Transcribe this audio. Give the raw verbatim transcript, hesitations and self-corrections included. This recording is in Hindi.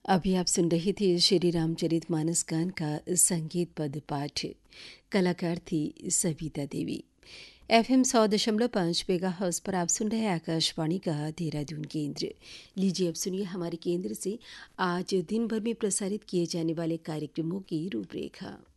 अभी आप सुन रहे थे श्री रामचरितमानस गान का संगीत पद पाठ। कलाकार थी सविता देवी। एफएम सौ दशमलव पाँच मेगा हाउस पर आप सुन रहे हैं आकाशवाणी का देहरादून केंद्र। लीजिए अब सुनिए हमारे केंद्र से आज दिन भर में प्रसारित किए जाने वाले कार्यक्रमों की रूपरेखा।